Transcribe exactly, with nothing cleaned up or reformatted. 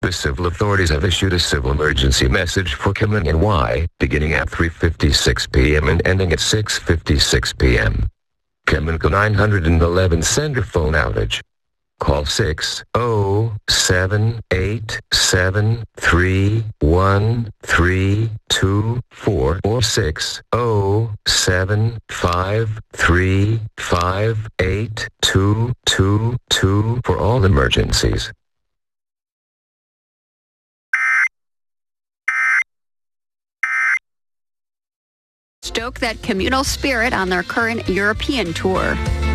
The civil authorities have issued a civil emergency message for Kinmen N Y, beginning at three fifty-six p m and ending at six fifty-six p m Chemical nine one one sender phone outage. Call six zero seven eight seven three one three two four or six zero seven five three five eight two two two for all emergencies. Stoke that communal spirit on their current European tour.